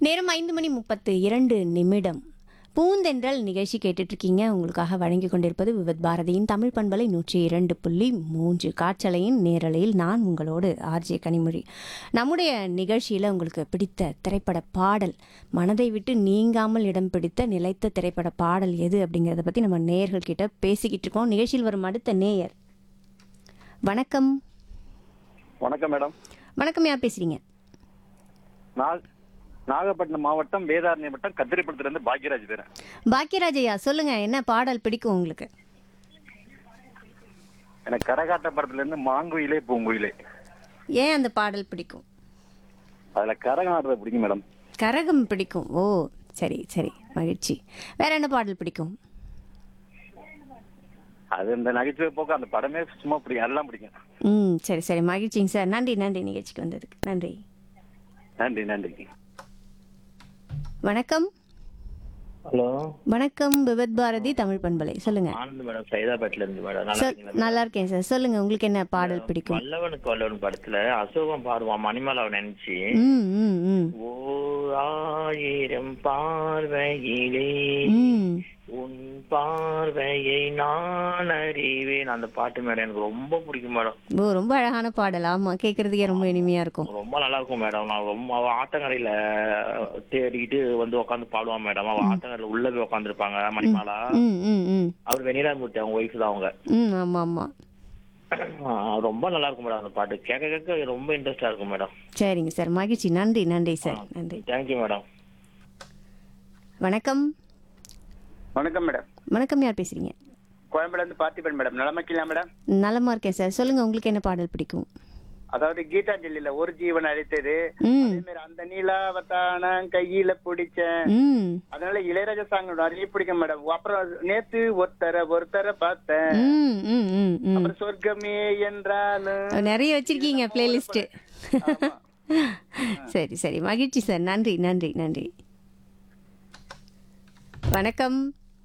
நேரம் 5:32 பூந்தென்றல் நிகழ்ச்சி கேட்டுட்ருக்கீங்க. உங்களுக்காக வழங்கி கொண்டிருப்பது விவித் பாரதியின் தமிழ் பண்பலை 102.3 காற்றலையின் நேரலையில் நான் உங்களோடு ஆர்ஜே கனிமொழி. நம்முடைய நிகழ்ச்சியில் உங்களுக்கு பிடித்த திரைப்பட பாடல், மனதை விட்டு நீங்காமல் இடம் பிடித்த நிலைத்த திரைப்பட பாடல் எது அப்படிங்கிறத பற்றி நம்ம நேயர்கள் கிட்ட பேசிக்கிட்டு இருக்கோம். நிகழ்ச்சியில் வரும் அடுத்த நேயர். வணக்கம். வணக்கம் மேடம். வணக்கம், யார் பேசுறீங்க? நாகப்பட்டினம் மாவட்டம் வேதாரண்யம் வட்டம் கத்திரிப்படத்திலிருந்து பாக்யராஜ் பேரன். பாக்யராஜ் ஐயா, சொல்லுங்க, என்ன பாடல் பிடிக்கும் உங்களுக்கு? எனக்கு கரகாட்ட படத்துல இருந்து மாங்குயிலே பூங்குயிலே. ஏன் அந்த பாடல் பிடிக்கும்? அதுல கரகம் ஆடுறது பிடிக்கும் மேடம். கரகம் பிடிக்கும். ஓ, சரி சரி, மகிழ்ச்சி. வேற என்ன பாடல் பிடிக்கும்? அது இந்த நகைச்சுவை போக்கு அந்த படமே சும்மா பிடிக்கும், எல்லாம் பிடிக்கும். சரி சரி, மகிழ்ச்சிங்க சார். நன்றி நன்றி, நிகழ்ச்சிக்கு வந்ததுக்கு நன்றி. நன்றி நன்றி. வணக்கம். ஹலோ, வணக்கம். விவித் பாரதி தமிழ் பண்பலை, சொல்லுங்க. ஆனந்த் மேடம், சைதாபேட்ல இருந்து மேடம். நல்லா இருக்கேன் சார். சொல்லுங்க, உங்களுக்கு என்ன பாடல் பிடிக்கும்? வல்லவனுக்கு வல்லவன் படத்துல அசோகம் பாடுவான் மணிமாலாவை நினைச்சு. ம் ம் ம் ஓர் ஆயிரம் பார்வையிலே ம் உன் பார்வையை நான் அறிவேன். அந்த பாட்டு மேடம் எனக்கு ரொம்ப பிடிக்கும் மேடம். ஓ, ரொம்ப அழகான பாடல். ஆமா, கேட்கறதுக்கே ரொம்ப இனிமையா இருக்கும். ரொம்ப நல்லா இருக்கும் மேடம். நான் ரொம்ப அவ ஆத்தங்கரையில தேடிக்கிட்டு வந்து உட்காந்து பாடுவான் மேடம். அவ ஆத்தங்கரையில உள்ள போய் உட்காந்துருப்பாங்க மணிமாலா. ம் ம் ம் அவர் வெண்ணிலாமூர்த்தி, அவங்க ஒய்ஃப் தான் அவங்க. ஆமா ஆமா. ரொம்ப நல்லா இருக்கும் மேடம். அந்த பாட்டு கேட்க கேட்க ரொம்ப இன்ட்ரெஸ்டா இருக்கும் மேடம். சரிங்க சார், மகிழ்ச்சி. நன்றி நன்றி சார், நன்றி. Thank you madam. வணக்கம். வணக்கம் மேடம். வணக்கம், யார் பேசுறீங்க? கோயம்பேடுல இருந்து பார்த்திபன் மேடம். நலமக்கிலாம் மேடம். நலமா இருக்கேன் சார். சொல்லுங்க, உங்களுக்கு என்ன பாடல் பிடிக்கும்? அதாவது கீதாஞ்சலியில ஒரு ஜீவன் அழைத்தது, ம் அதே மாதிரி அந்த நீலாவத்தான கையில பிடிச்சேன். ம் அதனால இளையராஜா சாங் நிறைய பிடிக்கும் மேடம். அப்புறம் நேத்து ஒருத்தர பார்த்தேன். ம் ம் ம் ம் அப்புறம் சொர்க்கமே என்றாலும் நிறைய வச்சிருக்கீங்க பிளேலிஸ்ட். சரி சரி, மகிழ்ச்சி சார். நன்றி நன்றி நன்றி. வணக்கம்.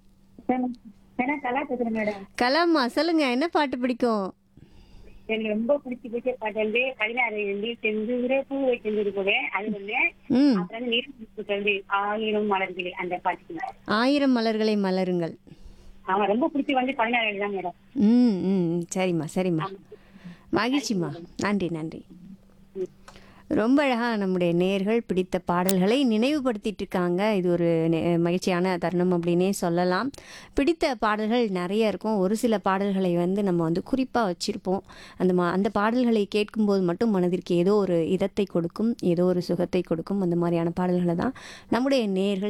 கலா பேசுறேன் மேடம். கலாமா, சொல்லுங்க, என்ன பாட்டு பிடிக்கும்? எனக்கு ரொம்ப பிடிச்ச பாட்டு வந்து 16 செந்தூர பூவை செந்தூர் கூட அது ஒண்ணு. ம் அப்புறம் நீர் வந்து 1000 மலர்களே அந்த பாட்டு. 1000 மலர்களை மலருங்கள். அவன் ரொம்ப பிடிச்சி வந்து 16 தான் மேடம். ம் ம் சரிம்மா சரிம்மா, மகிழ்ச்சிம்மா. நன்றி நன்றி. ரொம்ப அழகாக நம்முடைய நேயர்கள் பிடித்த பாடல்களை நினைவுபடுத்திட்டு இருக்காங்க. இது ஒரு மகிழ்ச்சியான தருணம் அப்படின்னே சொல்லலாம். பிடித்த பாடல்கள் நிறைய இருக்கும். ஒரு சில பாடல்களை நம்ம குறிப்பாக வச்சுருப்போம். அந்த பாடல்களை கேட்கும்போது மட்டும் மனதிற்கு ஏதோ ஒரு இதத்தை கொடுக்கும், ஏதோ ஒரு சுகத்தை கொடுக்கும். அந்த மாதிரியான பாடல்களை தான் நம்முடைய நேயர்கள்